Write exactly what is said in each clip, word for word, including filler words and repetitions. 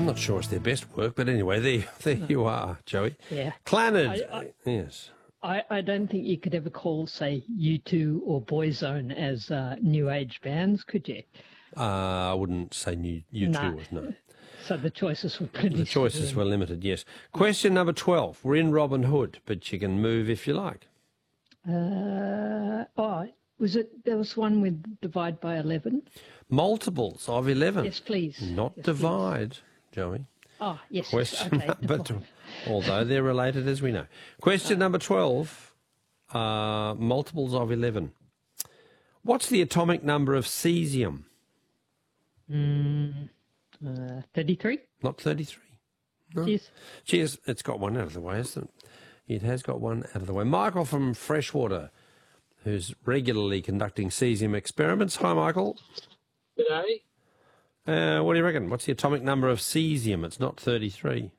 not sure it's their best work, but anyway, there, there you are, Joey. Yeah. Clannad, I, I, yes. I, I don't think you could ever call, say, U two or Boyzone as uh, new age bands, could you? Uh, I wouldn't say new, U two No. was, no. So the choices were pretty The choices slim. were limited, yes. Question number twelve. We're in Robin Hood, but you can move if you like. Uh, oh, was it, there was one with divide by eleven? Multiples of eleven. Yes, please. Not Yes, divide, Joey. Oh, yes. Question yes. Okay. number twelve. Although they're related, as we know. Question number twelve. Uh, multiples of eleven. What's the atomic number of cesium? Mm, uh, thirty-three? Not thirty-three. No. Yes. Cheers. It's got one out of the way, hasn't it? It has got one out of the way. Michael from Freshwater, who's regularly conducting cesium experiments. Hi, Michael. G'day. Uh, what do you reckon? What's the atomic number of cesium? It's not thirty-three.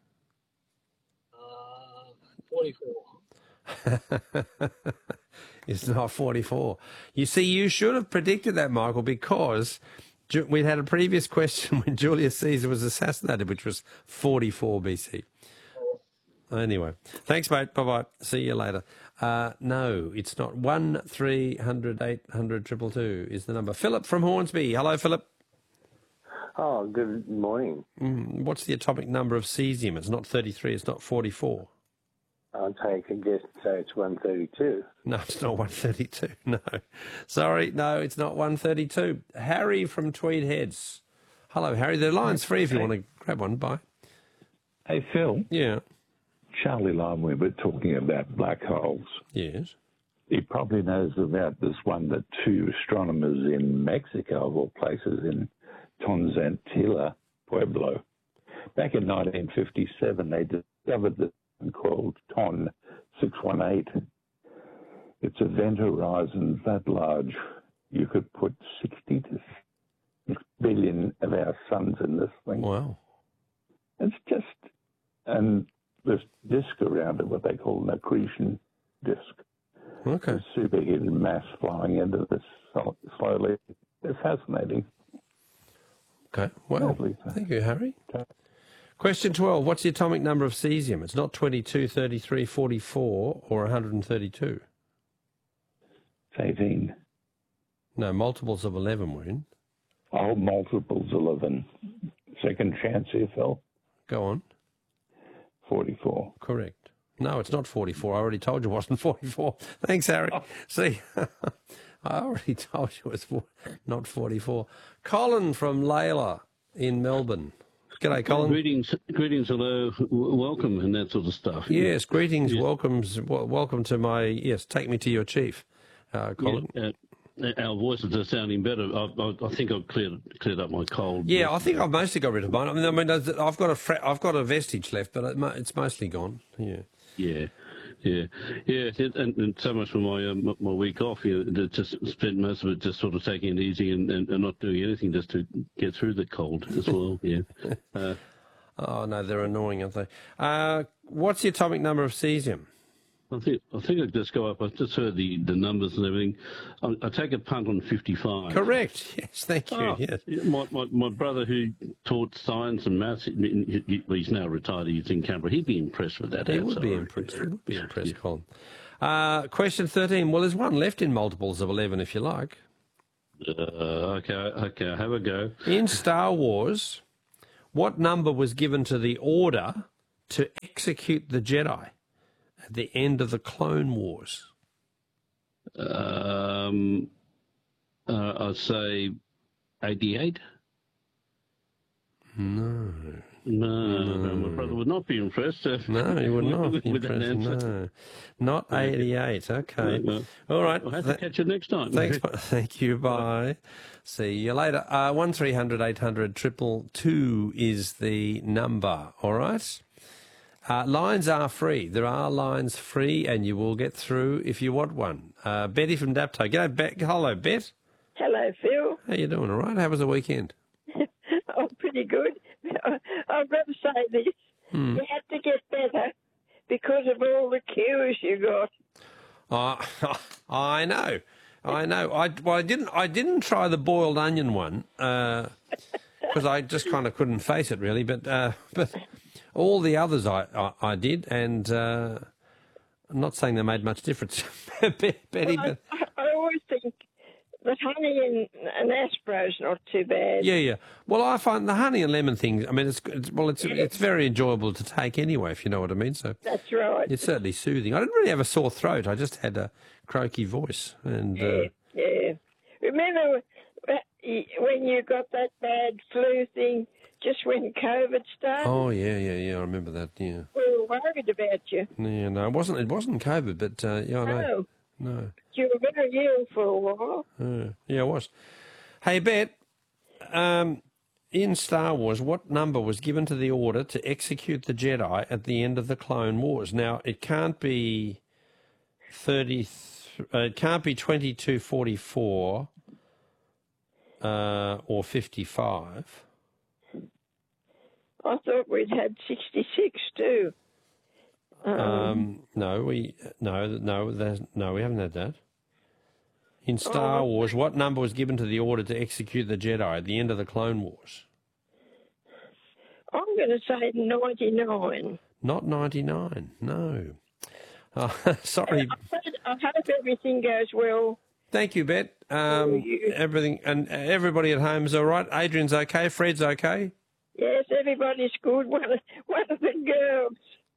Uh, forty-four. It's not forty-four. You see, you should have predicted that, Michael, because Ju- we had a previous question when Julius Caesar was assassinated, which was forty-four B C. Anyway, thanks, mate. Bye-bye. See you later. Uh, no, it's not. one three hundred eight hundred two two two is the number. Philip from Hornsby. Hello, Philip. Oh, good morning. Mm, what's the atomic number of cesium? It's not thirty-three. It's not forty-four. I'll take a guess and say it's one thirty-two. No, it's not one thirty-two. No. Sorry, no, it's not one thirty-two. Harry from Tweed Heads. Hello, Harry. The line's free if you want to grab one. Bye. Hey, Phil. Yeah. Charlie Lime, we were talking about black holes. Yes. He probably knows about this one that two astronomers in Mexico, of all places, in Tonzantilla, Pueblo. Back in nineteen fifty-seven, they discovered this one called Ton six one eight. It's a event horizon that large. You could put sixty to six billion of our suns in this thing. Wow. It's just, and this disk around it, what they call an accretion disk. Okay. It's superheated mass flowing into this so- slowly. It's fascinating. Okay. Well, Lovely. thank you, Harry. Okay. Question twelve. What's the atomic number of cesium? It's not twenty-two, thirty-three, forty-four, or one hundred thirty-two. It's eighteen. No, multiples of eleven we're in. Oh, multiples eleven. Second chance here, Phil. Go on. forty-four. Correct. No, it's not forty-four. I already told you it wasn't forty-four. Thanks, Harry. Oh. See, I already told you it's not forty-four. Colin from Layla in Melbourne. G'day, Colin. Greetings, greetings, hello, w- welcome, and that sort of stuff. Yes, greetings, Yes. welcomes, w- welcome to my, yes, take me to your chief, uh, Colin. Yeah, uh, our voices are sounding better. I, I, I think I've cleared cleared up my cold. Yeah, I think I've mostly got rid of mine. I mean, I mean there's- I've got a fre- I've got a vestige left, but it, mo- it's mostly gone. Yeah. Yeah, yeah, yeah. it- And, and so much for my uh, my my week off. You know, just spent most of it just sort of taking it easy and, and, and not doing anything just to get through the cold as well. Yeah. Uh, Oh no, they're annoying, aren't they? Uh, what's the atomic number of cesium? I think I think I'd just go up. I've just heard the, the numbers and everything. I, I take a punt on fifty-five. Correct. Yes, thank you. Oh, yes. my, my my brother who taught science and maths, he, he, he- well, he's now retired. He's in Canberra. He'd be impressed with that. He answer, would be I impressed. He reckon. would be impressed, Colin. Uh, question thirteen. Well, there's one left in multiples of eleven, if you like. Uh, okay, okay. I'll have a go. In Star Wars, what number was given to the Order to execute the Jedi at the end of the Clone Wars? Um, uh, I'd say eighty-eight. No. No, no, my brother would not be impressed. Uh, No, he would not with, be with that impressed. answer. No, not eighty-eight. Okay. No, no. All right. I'll have Th- to catch you next time. Thanks. Thank you. Bye. See you later. Uh, one three hundred eight hundred triple two is the number. All right. Uh, lines are free. There are lines free, and you will get through if you want one. Uh, Betty from Dapto. G'day, Bet. Hello, Bet. Hello, Phil. How you doing? All right. How was the weekend? Oh, pretty good. I've got to say this. Hmm. You had to get better because of all the cues you got. Uh, I know. I know. I, well, I didn't. I didn't try the boiled onion one. Uh, because I just kind of couldn't face it really. But uh, but all the others I I, I did, and uh, I'm not saying they made much difference, Betty. Well, I, But I always think that honey and, and Aspro's not too bad. yeah, yeah. Well, I find the honey and lemon thing. I mean, it's, it's well, it's it's very enjoyable to take anyway, if you know what I mean. So That's right. it's certainly soothing. I didn't really have a sore throat. I just had a croaky voice, and uh, Yeah, yeah. Remember uh, when you got that bad flu thing just when COVID started? oh yeah, yeah, yeah. I remember that. Yeah, We were worried about you. yeah. No, it wasn't. It wasn't COVID, but uh, yeah, I know. No, No. you were very ill for a while. Uh, yeah, it was. Hey, Bet, um, in Star Wars, what number was given to the order to execute the Jedi at the end of the Clone Wars? Now, it can't be thirty. Uh, it can't be twenty-two forty-four uh, or fifty-five. I thought we'd had sixty-six too. Um, Um, no, we no no there's, no we haven't had that. In Star Oh. Wars, what number was given to the order to execute the Jedi at the end of the Clone Wars? I'm going to say ninety-nine. Not ninety-nine. No. Uh, sorry. I hope- I hope everything goes well. Thank you, Bet. Um, you. everything and everybody at home is all right. Adrian's okay. Fred's okay. Yes, everybody's good. One of, one of the girls,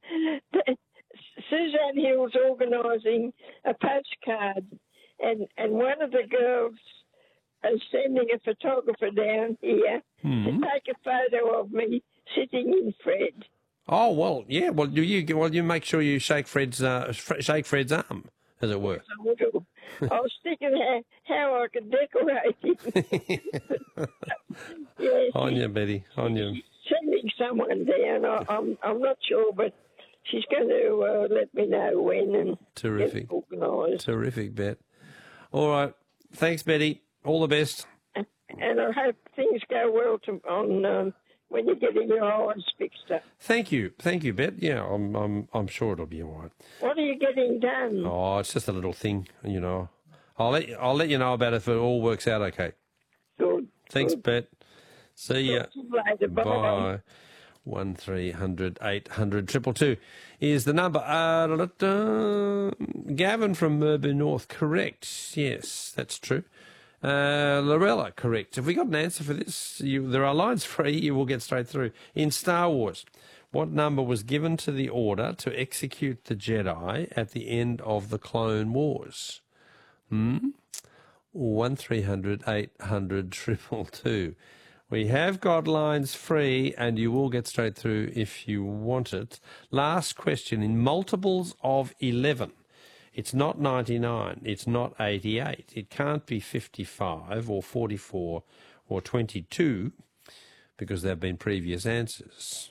Suzanne Hill's organising a postcard, and, and one of the girls is sending a photographer down here Hmm. to take a photo of me sitting in Fred. Oh well, yeah. Well, do you? Well, you make sure you shake Fred's uh, Fre- shake Fred's arm, as it were. I will. I was thinking how, how I could decorate him. Yes, On you, Betty. On you. sending someone down. I, I'm I'm not sure, but she's going to uh, let me know when and Terrific. get it organised. Terrific, Bet. All right. Thanks, Betty. All the best. And I hope things go well to, on um, when you're getting your eyes fixed up. Thank you. Thank you, Bet. Yeah, I'm I'm I'm sure it'll be all right. What are you getting done? Oh, it's just a little thing, you know. I'll let you, I'll let you know about it if it all works out okay. Good. Thanks, good. Bet. See ya. Talk to you later. Bye. Bye. One three hundred eight hundred triple two is the number. Uh, da, da, da. Gavin from Merbu North, correct. Yes, that's true. Uh, Lorella, correct. Have we got an answer for this? You, there are lines free. You will get straight through. In Star Wars, what number was given to the order to execute the Jedi at the end of the Clone Wars? Hmm? One three hundred eight hundred triple two. We have got lines free, and you will get straight through if you want it. Last question, in multiples of eleven. It's not ninety-nine, it's not eighty-eight. It can't be fifty-five or forty-four or twenty-two because there have been previous answers.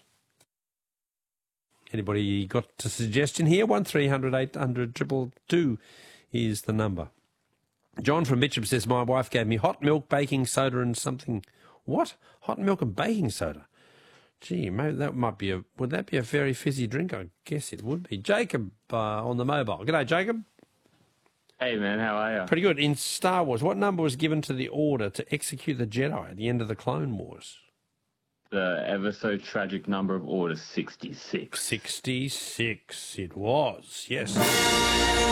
Anybody got a suggestion here? One three hundred eight hundred triple two is the number. John from Mitcham says, my wife gave me hot milk, baking soda and something. What? Hot milk and baking soda? Gee, maybe that might be a... Would that be a very fizzy drink? I guess it would be. Jacob uh, on the mobile. G'day, Jacob. Hey, man, how are you? Pretty good. In Star Wars, what number was given to the order to execute the Jedi at the end of the Clone Wars? The ever so tragic number of orders, sixty-six. sixty-six. It was, yes.